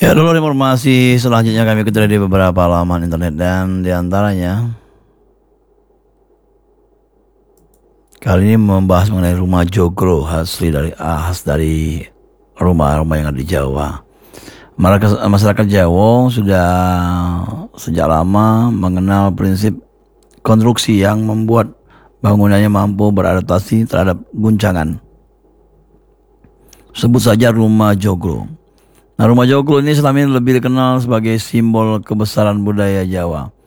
Ya, dulu informasi selanjutnya kami kutip di beberapa laman internet dan diantaranya kali ini membahas mengenai rumah joglo khas dari rumah-rumah yang ada di Jawa. Masyarakat Jawa sudah sejak lama mengenal prinsip konstruksi yang membuat bangunannya mampu beradaptasi terhadap guncangan. Sebut saja rumah joglo. Nah, rumah joglo ini selama ini lebih dikenal sebagai simbol kebesaran budaya Jawa.